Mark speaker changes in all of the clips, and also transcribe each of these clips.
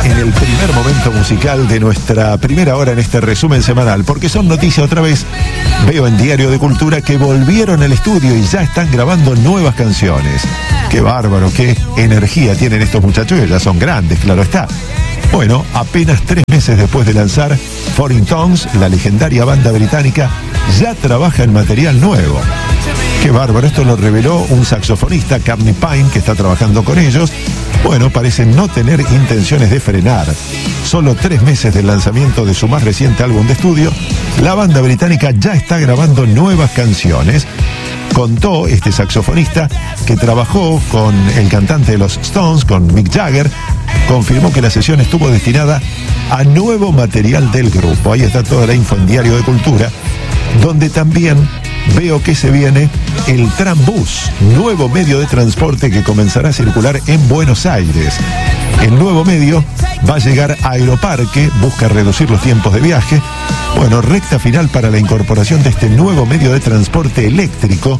Speaker 1: en el primer momento musical de nuestra primera hora en este resumen semanal, porque son noticias otra vez. Veo en Diario de Cultura que volvieron al estudio y ya están grabando nuevas canciones. Qué bárbaro, qué energía tienen estos muchachos, que ya son grandes, claro está. Bueno, apenas 3 meses después de lanzar Foreign Tongues, la legendaria banda británica ya trabaja en material nuevo. Qué bárbaro, esto lo reveló un saxofonista, Courtney Pine, que está trabajando con ellos. Bueno, parecen no tener intenciones de frenar. Solo 3 meses del lanzamiento de su más reciente álbum de estudio, la banda británica ya está grabando nuevas canciones. Contó este saxofonista que trabajó con el cantante de los Stones, con Mick Jagger. Confirmó que la sesión estuvo destinada a nuevo material del grupo. Ahí está toda la info en Diario de Cultura, donde también veo que se viene el Trambús, nuevo medio de transporte que comenzará a circular en Buenos Aires. El nuevo medio va a llegar a Aeroparque, busca reducir los tiempos de viaje. Bueno, recta final para la incorporación de este nuevo medio de transporte eléctrico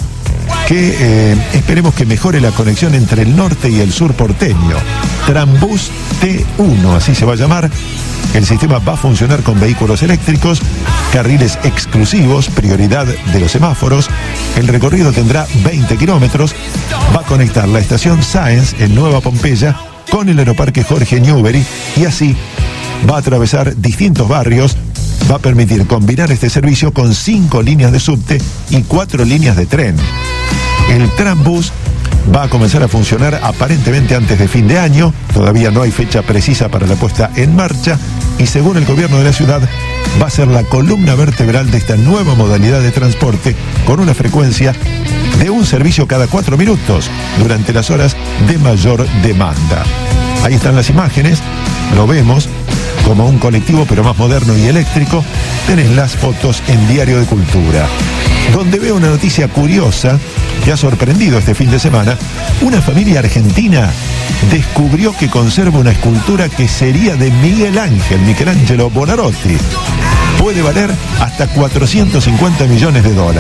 Speaker 1: que esperemos que mejore la conexión entre el norte y el sur porteño. Trambús T1, así se va a llamar. El sistema va a funcionar con vehículos eléctricos, carriles exclusivos, prioridad de los semáforos. El recorrido tendrá 20 kilómetros. Va a conectar la estación Sáenz en Nueva Pompeya con el aeroparque Jorge Newbery y así va a atravesar distintos barrios. Va a permitir combinar este servicio con 5 líneas de subte y 4 líneas de tren. El Trambús va a comenzar a funcionar aparentemente antes de fin de año. Todavía no hay fecha precisa para la puesta en marcha y según el gobierno de la ciudad va a ser la columna vertebral de esta nueva modalidad de transporte con una frecuencia de un servicio cada 4 minutos durante las horas de mayor demanda. Ahí están las imágenes, lo vemos como un colectivo pero más moderno y eléctrico. Tenés las fotos en Diario de Cultura, donde veo una noticia curiosa que ha sorprendido este fin de semana. Una familia argentina descubrió que conserva una escultura que sería de Miguel Ángel, Michelangelo Buonarroti. Puede valer hasta $450 millones.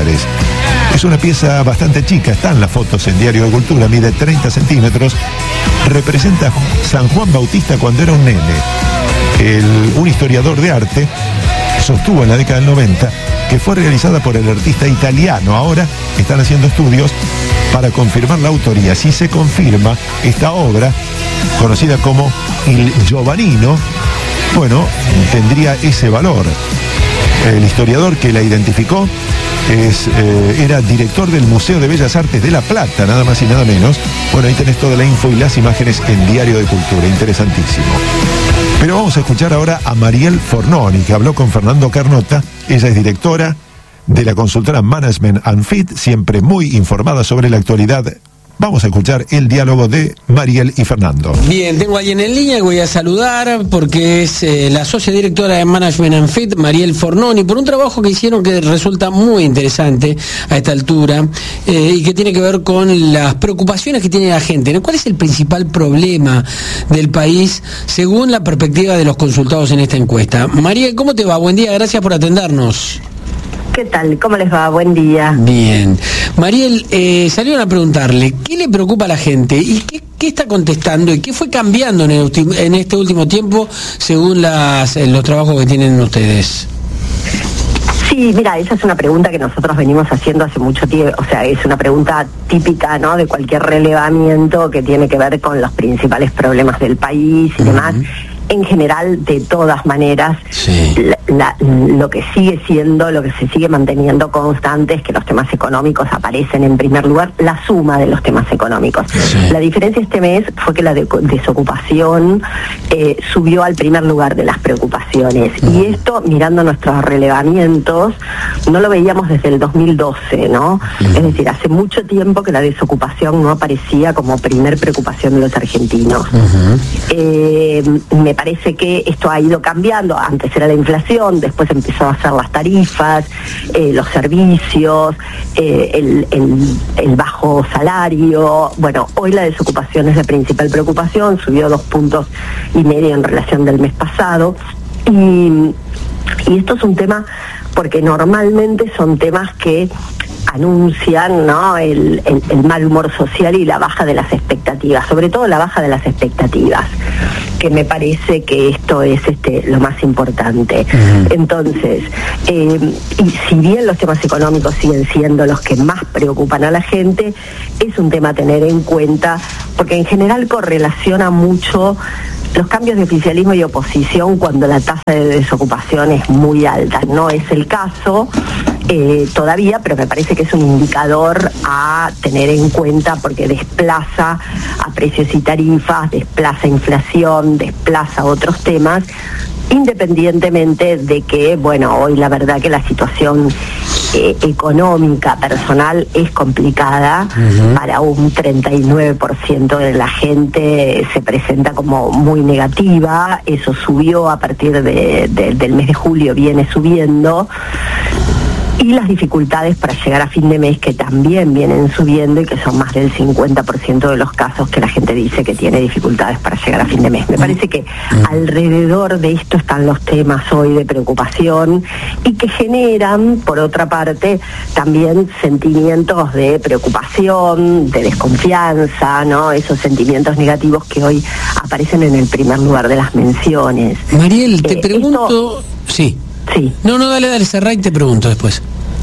Speaker 1: Es una pieza bastante chica, están las fotos en Diario de Cultura, mide 30 centímetros, representa a San Juan Bautista cuando era un nene. Un historiador de arte sostuvo en la década del 90 que fue realizada por el artista italiano. Ahora están haciendo estudios para confirmar la autoría. Si se confirma, esta obra, conocida como Il Giovannino, bueno, tendría ese valor. El historiador que la identificó era director del Museo de Bellas Artes de La Plata, nada más y nada menos. Bueno, ahí tenés toda la info y las imágenes en Diario de Cultura, interesantísimo. Pero vamos a escuchar ahora a Mariel Fornoni, que habló con Fernando Carnota. Ella es directora de la consultora Management & Fit, siempre muy informada sobre la actualidad. Vamos a escuchar el diálogo de Mariel y Fernando.
Speaker 2: Bien, tengo a alguien en línea que voy a saludar porque es la socia directora de Management & Fit, Mariel Fornoni, por un trabajo que hicieron que resulta muy interesante a esta altura y que tiene que ver con las preocupaciones que tiene la gente, ¿no? ¿Cuál es el principal problema del país según la perspectiva de los consultados en esta encuesta? Mariel, ¿cómo te va? Buen día, gracias por atendernos.
Speaker 3: ¿Qué tal? ¿Cómo les va? Buen día.
Speaker 2: Bien. Mariel, salieron a preguntarle, ¿qué le preocupa a la gente? ¿Y qué está contestando? ¿Y qué fue cambiando en este último tiempo según los trabajos que tienen ustedes?
Speaker 3: Sí, mira, esa es una pregunta que nosotros venimos haciendo hace mucho tiempo. O sea, es una pregunta típica, ¿no?, de cualquier relevamiento que tiene que ver con los principales problemas del país y demás. En general, de todas maneras, sí. Lo que sigue siendo, lo que se sigue manteniendo constante es que los temas económicos aparecen en primer lugar, la suma de los temas económicos. Sí. La diferencia este mes fue que la desocupación subió al primer lugar de las preocupaciones. Y esto, mirando nuestros relevamientos, no lo veíamos desde el 2012, ¿no? Es decir, hace mucho tiempo que la desocupación no aparecía como primer preocupación de los argentinos. Me parece que esto ha ido cambiando. Antes era la inflación, después empezó a ser las tarifas, los servicios, el bajo salario. Bueno, hoy la desocupación es la principal preocupación, subió 2,5 puntos en relación del mes pasado. Y esto es un tema porque normalmente son temas que anuncian, ¿no?, el mal humor social y la baja de las expectativas, sobre todo la baja de las expectativas, que me parece que esto es lo más importante. Entonces, y si bien los temas económicos siguen siendo los que más preocupan a la gente, es un tema a tener en cuenta, porque en general correlaciona mucho los cambios de oficialismo y oposición cuando la tasa de desocupación es muy alta. No es el caso todavía, pero me parece que es un indicador a tener en cuenta, porque desplaza a precios y tarifas, desplaza inflación, desplaza otros temas, independientemente de que, bueno, hoy la verdad que la situación económica personal es complicada. Para un 39% de la gente se presenta como muy negativa. Eso subió a partir del mes de julio, viene subiendo. Y las dificultades para llegar a fin de mes, que también vienen subiendo y que son más del 50% de los casos que la gente dice que tiene dificultades para llegar a fin de mes. Me parece que alrededor de esto están los temas hoy de preocupación y que generan, por otra parte, también sentimientos de preocupación, de desconfianza, ¿no? Esos sentimientos negativos que hoy aparecen en el primer lugar de las menciones.
Speaker 2: Mariel, te pregunto... Sí. No, dale, cerrá y te pregunto después.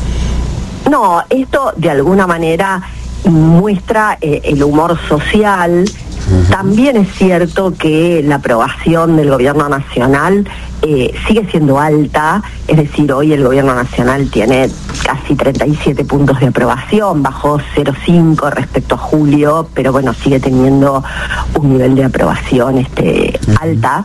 Speaker 3: No, esto de alguna manera muestra el humor social. También es cierto que la aprobación del gobierno nacional sigue siendo alta, es decir, hoy el gobierno nacional tiene casi 37 puntos de aprobación, bajó 0,5 respecto a julio, pero bueno, sigue teniendo un nivel de aprobación alta,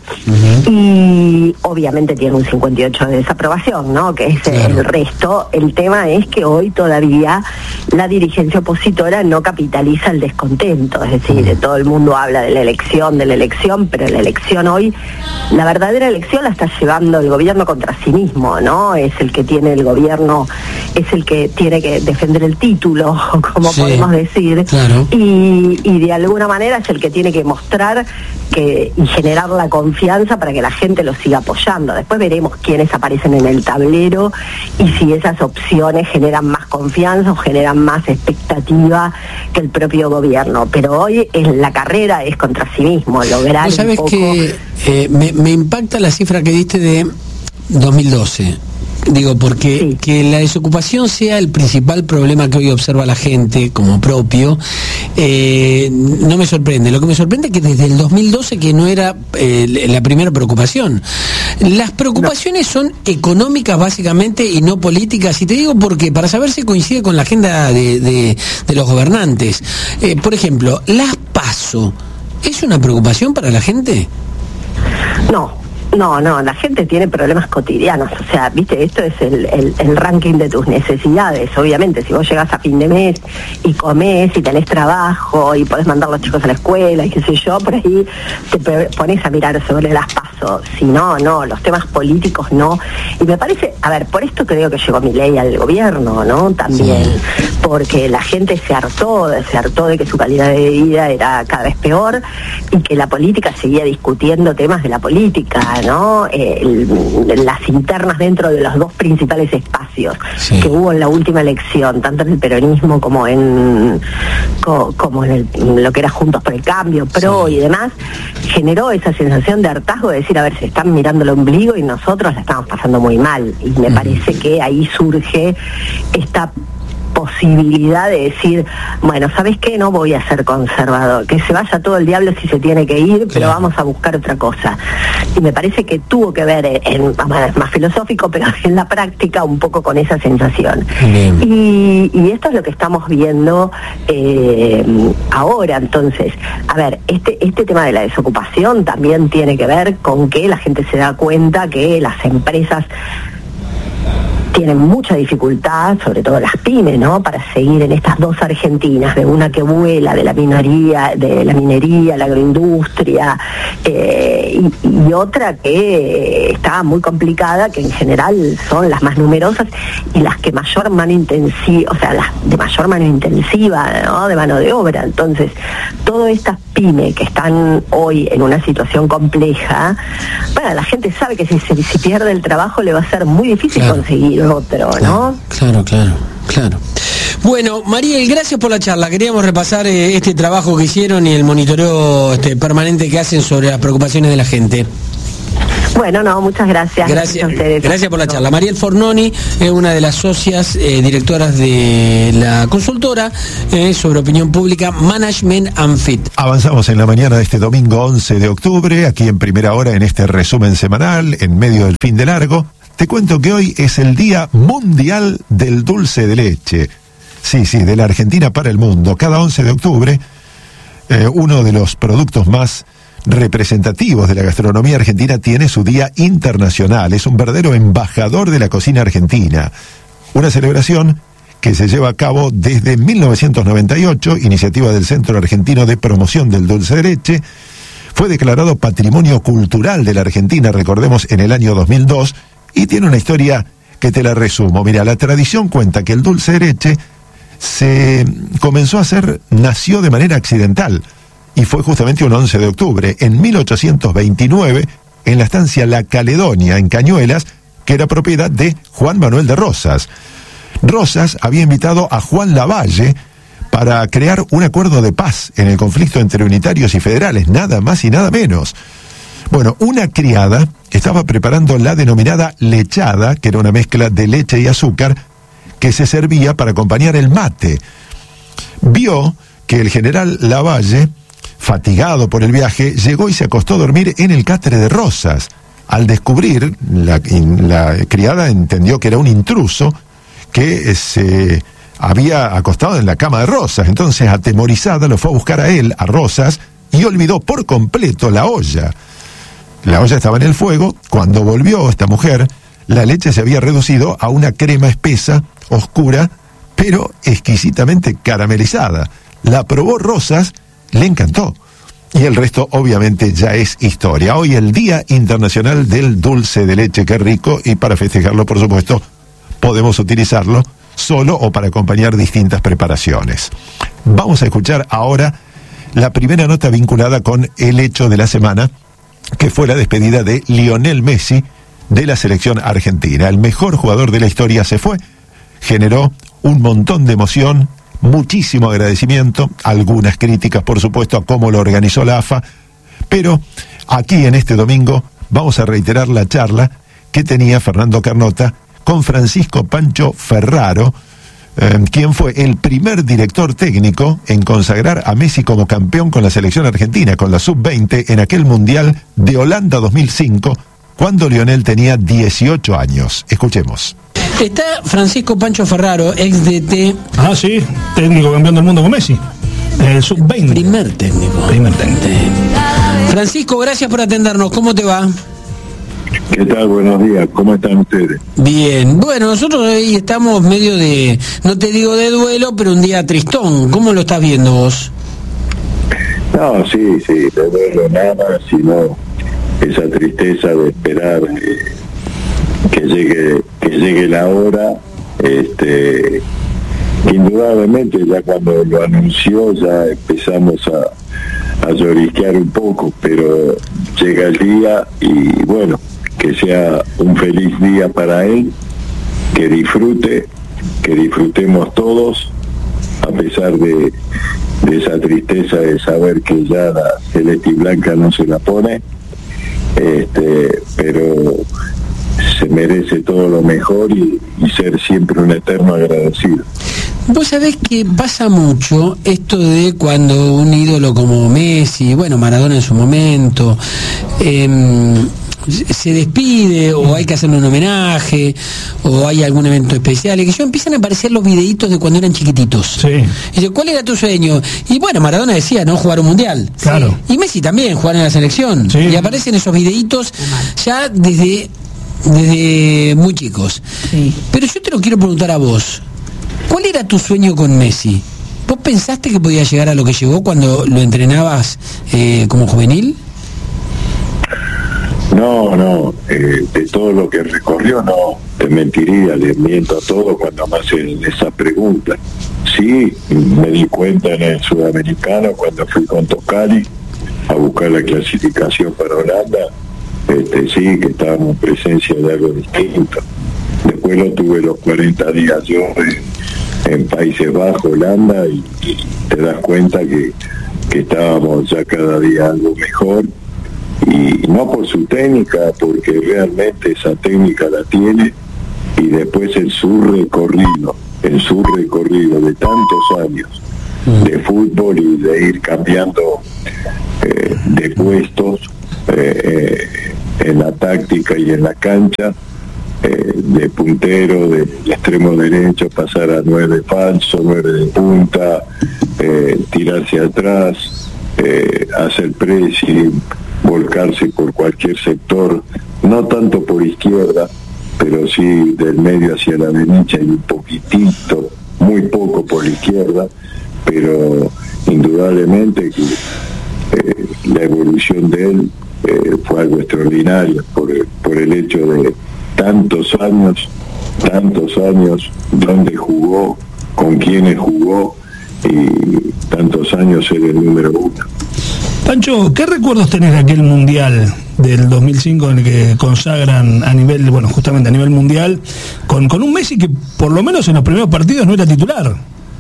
Speaker 3: y obviamente tiene un 58 de desaprobación, ¿no?, que es el resto. El tema es que hoy todavía la dirigencia opositora no capitaliza el descontento, es decir, todo el mundo habla de la elección, pero la elección hoy, la verdadera elección la está llevando el gobierno contra sí mismo, ¿no? Es el que tiene el gobierno, es el que tiene que defender el título, como podemos decir, claro. Y de alguna manera es el que tiene que mostrar y generar la confianza para que la gente lo siga apoyando. Después veremos quiénes aparecen en el tablero y si esas opciones generan más confianza o generan más expectativa que el propio gobierno. Pero hoy la carrera es contra sí mismo, lograr.
Speaker 2: ¿Sabes que me impacta la cifra que diste de 2012? Digo, porque que la desocupación sea el principal problema que hoy observa la gente como propio, no me sorprende. Lo que me sorprende es que desde el 2012, que no era la primera preocupación, las preocupaciones son económicas básicamente y no políticas. Y te digo porque, para saber si coincide con la agenda de los gobernantes. Por ejemplo, las PASO, ¿es una preocupación para la gente?
Speaker 3: No, la gente tiene problemas cotidianos, o sea, viste, esto es el ranking de tus necesidades. Obviamente, si vos llegás a fin de mes y comés y tenés trabajo y podés mandar a los chicos a la escuela y qué sé yo, por ahí te pones a mirar sobre las PASO. Si no, los temas políticos no. Y me parece, a ver, por esto creo que llegó Milei al gobierno, ¿no? También, porque la gente se hartó de que su calidad de vida era cada vez peor y que la política seguía discutiendo temas de la política, ¿no? Las internas dentro de los dos principales espacios que hubo en la última elección, tanto en el peronismo como en lo que era Juntos por el Cambio, PRO y demás, generó esa sensación de hartazgo, de decir, a ver, se están mirando el ombligo y nosotros la estamos pasando muy mal. Y me parece que ahí surge esta posibilidad de decir, bueno, ¿sabes qué? No voy a ser conservador, que se vaya todo el diablo si se tiene que ir, pero vamos a buscar otra cosa. Y me parece que tuvo que ver, más filosófico, pero en la práctica un poco con esa sensación. Y esto es lo que estamos viendo ahora. Entonces, a ver, este tema de la desocupación también tiene que ver con que la gente se da cuenta que las empresas tienen mucha dificultad, sobre todo las pymes, ¿no?, para seguir en estas dos Argentinas, de una que vuela, de la minería, la agroindustria, y otra que está muy complicada, que en general son las más numerosas y las que mayor mano intensiva, o sea, las de mayor mano intensiva, ¿no?, de mano de obra. Entonces, todas estas pymes que están hoy en una situación compleja, bueno, la gente sabe que si pierde el trabajo le va a ser muy difícil conseguir otro, ¿no?
Speaker 2: Claro. Bueno, Mariel, gracias por la charla. Queríamos repasar este trabajo que hicieron y el monitoreo permanente que hacen sobre las preocupaciones de la gente.
Speaker 3: Bueno, no, muchas gracias.
Speaker 2: Gracias
Speaker 3: a ustedes.
Speaker 2: Gracias por la charla. Mariel Fornoni es una de las socias directoras de la consultora sobre opinión pública Management and Fit.
Speaker 1: Avanzamos en la mañana de este domingo 11 de octubre, aquí en Primera Hora, en este resumen semanal, en medio del fin de largo. Te cuento que hoy es el Día Mundial del Dulce de Leche. Sí, de la Argentina para el mundo. Cada 11 de octubre, uno de los productos más representativos de la gastronomía argentina tiene su Día Internacional. Es un verdadero embajador de la cocina argentina. Una celebración que se lleva a cabo desde 1998, iniciativa del Centro Argentino de Promoción del Dulce de Leche. Fue declarado Patrimonio Cultural de la Argentina, recordemos, en el año 2002, y tiene una historia que te la resumo. Mira, la tradición cuenta que el dulce de leche se comenzó a hacer, nació de manera accidental, y fue justamente un 11 de octubre, en 1829, en la estancia La Caledonia, en Cañuelas, que era propiedad de Juan Manuel de Rosas. Rosas había invitado a Juan Lavalle para crear un acuerdo de paz en el conflicto entre unitarios y federales, nada más y nada menos. Bueno, una criada estaba preparando la denominada lechada, que era una mezcla de leche y azúcar, que se servía para acompañar el mate. Vio que el general Lavalle, fatigado por el viaje, llegó y se acostó a dormir en el catre de Rosas. Al descubrir, la criada entendió que era un intruso que se había acostado en la cama de Rosas. Entonces, atemorizada, lo fue a buscar a él, a Rosas, y olvidó por completo la olla. La olla estaba en el fuego. Cuando volvió esta mujer, la leche se había reducido a una crema espesa, oscura, pero exquisitamente caramelizada. La probó Rosas, le encantó. Y el resto obviamente ya es historia. Hoy el Día Internacional del Dulce de Leche, qué rico, y para festejarlo, por supuesto, podemos utilizarlo solo o para acompañar distintas preparaciones. Vamos a escuchar ahora la primera nota vinculada con el hecho de la semana, que fue la despedida de Lionel Messi de la selección argentina. El mejor jugador de la historia se fue, generó un montón de emoción, muchísimo agradecimiento, algunas críticas, por supuesto, a cómo lo organizó la AFA, pero aquí en este domingo vamos a reiterar la charla que tenía Fernando Carnota con Francisco Pancho Ferraro, quien fue el primer director técnico en consagrar a Messi como campeón con la selección argentina, con la Sub-20, en aquel Mundial de Holanda 2005, cuando Lionel tenía 18 años. Escuchemos.
Speaker 2: Está Francisco Pancho Ferraro, ex DT.
Speaker 4: Ah, sí, técnico campeón del mundo con Messi. El Sub-20.
Speaker 2: Primer técnico. Francisco, gracias por atendernos. ¿Cómo te va?
Speaker 5: ¿Qué tal? Buenos días. ¿Cómo están ustedes?
Speaker 2: Bien. Bueno, nosotros hoy estamos medio de, no te digo de duelo, pero un día tristón. ¿Cómo lo estás viendo vos?
Speaker 5: No, sí, de duelo nada, sino esa tristeza de esperar que llegue la hora. Indudablemente ya cuando lo anunció ya empezamos a llorisquear un poco, pero llega el día y bueno, que sea un feliz día para él, que disfrutemos todos, a pesar de esa tristeza de saber que ya la celeste y blanca no se la pone, pero se merece todo lo mejor y ser siempre un eterno agradecido.
Speaker 2: Vos sabés que pasa mucho esto de cuando un ídolo como Messi, bueno, Maradona en su momento, se despide o hay que hacerle un homenaje o hay algún evento especial, y que empiezan a aparecer los videitos de cuando eran chiquititos.
Speaker 4: Sí.
Speaker 2: Y dice, ¿cuál era tu sueño? Y bueno, Maradona decía, ¿no? Jugar un mundial.
Speaker 4: Claro.
Speaker 2: Sí. Y Messi también, jugar en la selección.
Speaker 4: Sí.
Speaker 2: Y aparecen esos videitos ya desde muy chicos.
Speaker 6: Sí.
Speaker 2: Pero yo te lo quiero preguntar a vos. ¿Cuál era tu sueño con Messi? ¿Vos pensaste que podía llegar a lo que llegó cuando lo entrenabas como juvenil?
Speaker 5: No, de todo lo que recorrió no, te mentiría, le miento a todo cuando me hacen esa pregunta. Sí, me di cuenta en el Sudamericano cuando fui con Toscani a buscar la clasificación para Holanda, sí, que estábamos en presencia de algo distinto. Después lo tuve los 40 días yo en Países Bajos, Holanda, y te das cuenta que estábamos ya cada día algo mejor, y no por su técnica, porque realmente esa técnica la tiene, y después en su recorrido de tantos años de fútbol y de ir cambiando de puestos en la táctica y en la cancha, de puntero, de extremo derecho, pasar a 9 falso, 9 de punta, tirarse atrás, hacer pressing, volcarse por cualquier sector, no tanto por izquierda, pero sí del medio hacia la derecha y un poquitito, muy poco por la izquierda, pero indudablemente que la evolución de él fue algo extraordinario por el hecho de tantos años, donde jugó, con quienes jugó, y tantos años ser el número 1.
Speaker 4: Pancho, ¿qué recuerdos tenés de aquel Mundial del 2005 en el que consagran a nivel, bueno, justamente a nivel mundial, con un Messi que por lo menos en los primeros partidos no era titular?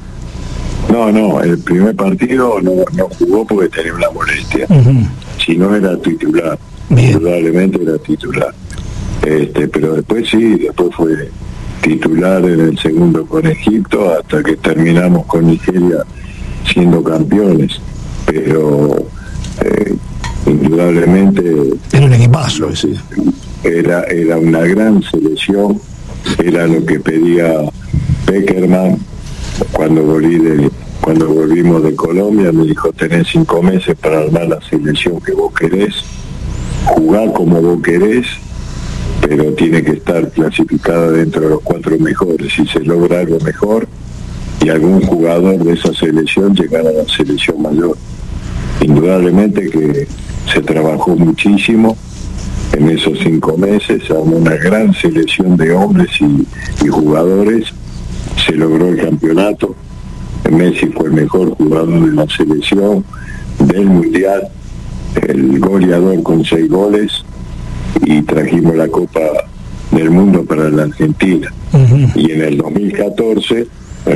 Speaker 5: No, el primer partido no jugó porque tenía una molestia. Si no era titular, indudablemente era titular. Pero después fue titular en el segundo con Egipto, hasta que terminamos con Nigeria siendo campeones. Pero indudablemente
Speaker 4: era un equipazo ese.
Speaker 5: Era una gran selección, era lo que pedía Peckerman cuando volvimos de Colombia. Me dijo: tenés 5 meses para armar la selección que vos querés, jugar como vos querés, pero tiene que estar clasificada dentro de los 4 mejores. Si se logra algo mejor y algún jugador de esa selección llegar a la selección mayor. Indudablemente que se trabajó muchísimo en esos 5 meses, a una gran selección de hombres y jugadores. Se logró el campeonato. Messi fue el mejor jugador de la selección, del Mundial, el goleador con 6 goles, y trajimos la Copa del Mundo para la Argentina. Y en el 2014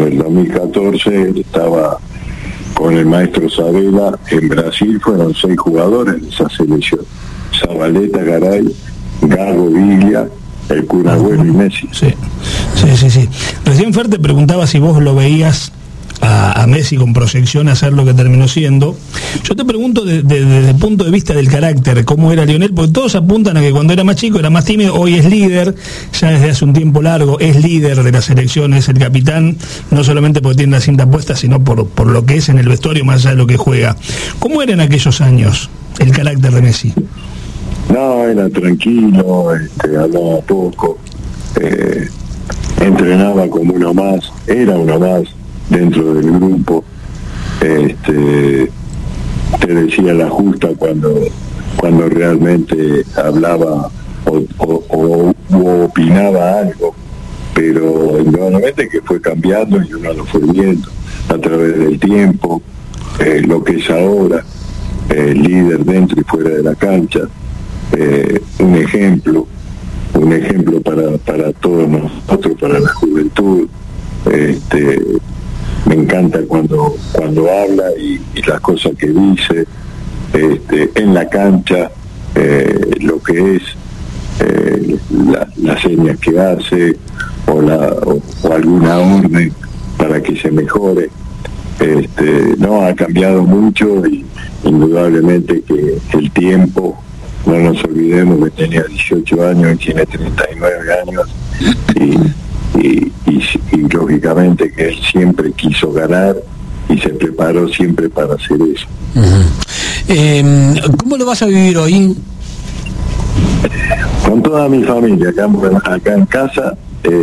Speaker 5: estaba con el maestro Sabela en Brasil, fueron 6 jugadores de esa selección: Zabaleta, Garay, Gago, Villa, el Kun Agüero y Messi.
Speaker 4: Sí. Recién Fer te preguntaba si vos lo veías a Messi con proyección a hacer lo que terminó siendo. Yo te pregunto desde el punto de vista del carácter, cómo era Lionel, porque todos apuntan a que cuando era más chico era más tímido. Hoy es líder, ya desde hace un tiempo largo es líder de la selección, es el capitán, no solamente porque tiene la cinta puesta, sino por lo que es en el vestuario, más allá de lo que juega. ¿Cómo era en aquellos años el carácter de Messi?
Speaker 5: No, era tranquilo, hablaba poco, entrenaba como uno más, era uno más dentro del grupo, te decía la justa cuando realmente hablaba o opinaba algo, pero indudablemente que fue cambiando y uno lo fue viendo a través del tiempo, lo que es ahora, líder dentro y fuera de la cancha, un ejemplo para todos nosotros, para la juventud. Me encanta cuando habla y las cosas que dice en la cancha, lo que es las señas que hace o alguna orden para que se mejore. No, ha cambiado mucho, y indudablemente que el tiempo, no nos olvidemos que tenía 18 años y tiene 39 años, y lógicamente que él siempre quiso ganar y se preparó siempre para hacer eso.
Speaker 2: ¿Cómo lo vas a vivir hoy?
Speaker 5: Con toda mi familia, acá en casa,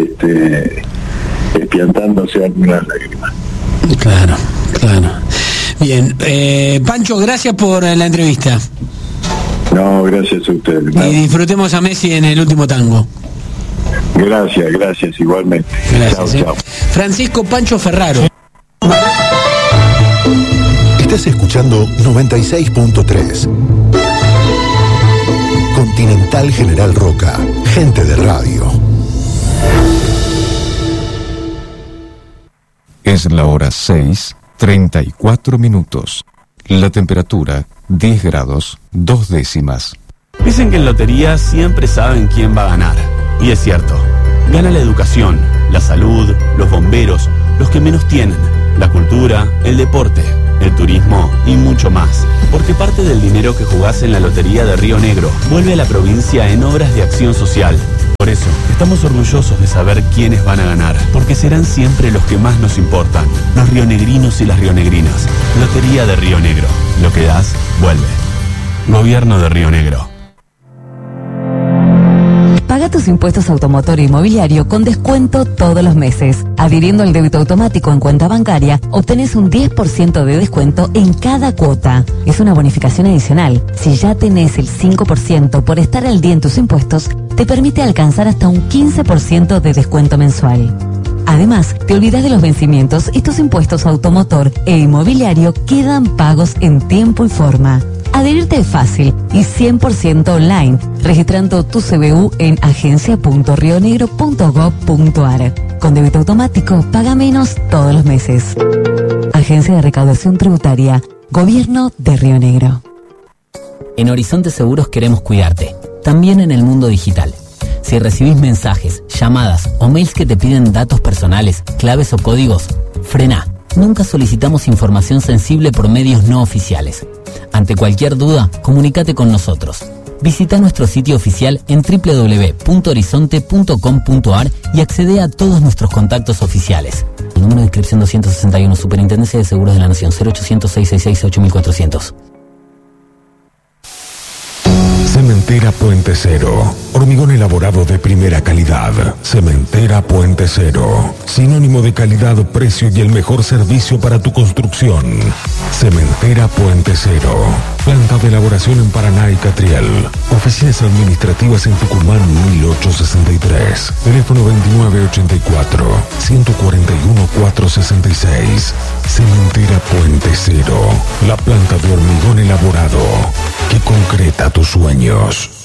Speaker 5: espiantándose algunas lágrimas.
Speaker 2: Claro. Bien, Pancho, gracias por la entrevista.
Speaker 5: No, gracias a ustedes.
Speaker 2: Y disfrutemos a Messi en el último tango.
Speaker 5: Gracias, igualmente.
Speaker 2: Gracias. Chao. Francisco Pancho Ferraro.
Speaker 1: Estás escuchando 96.3. Continental General Roca, gente de radio.
Speaker 6: Es la hora 6:34. La temperatura 10 grados 2 décimas.
Speaker 7: Dicen que en lotería siempre saben quién va a ganar. Y es cierto. Gana la educación, la salud, los bomberos, los que menos tienen, la cultura, el deporte, el turismo y mucho más. Porque parte del dinero que jugás en la Lotería de Río Negro vuelve a la provincia en obras de acción social. Por eso, estamos orgullosos de saber quiénes van a ganar, porque serán siempre los que más nos importan, los rionegrinos y las rionegrinas. Lotería de Río Negro. Lo que das, vuelve. Gobierno de Río Negro.
Speaker 8: Paga tus impuestos automotor e inmobiliario con descuento todos los meses. Adhiriendo al débito automático en cuenta bancaria, obtenés un 10% de descuento en cada cuota. Es una bonificación adicional. Si ya tenés el 5% por estar al día en tus impuestos, te permite alcanzar hasta un 15% de descuento mensual. Además, te olvidas de los vencimientos y tus impuestos automotor e inmobiliario quedan pagos en tiempo y forma. Adherirte es fácil y 100% online, registrando tu CBU en agencia.rionegro.gov.ar. Con débito automático, paga menos todos los meses. Agencia de Recaudación Tributaria, Gobierno de Río Negro.
Speaker 9: En Horizonte Seguros queremos cuidarte, también en el mundo digital. Si recibís mensajes, llamadas o mails que te piden datos personales, claves o códigos, frena. Nunca solicitamos información sensible por medios no oficiales. Ante cualquier duda, comunícate con nosotros. Visita nuestro sitio oficial en www.horizonte.com.ar y accede a todos nuestros contactos oficiales. El número de inscripción 261, Superintendencia de Seguros de la Nación, 0800-666-8400.
Speaker 10: Cementera Puente Cero. Hormigón elaborado de primera calidad. Cementera Puente Cero. Sinónimo de calidad, precio y el mejor servicio para tu construcción. Cementera Puente Cero. Planta de elaboración en Paraná y Catriel. Oficinas administrativas en Tucumán 1863. Teléfono 2984-141-466. Cementera Puente Cero. La planta de hormigón elaborado que concreta tus sueños.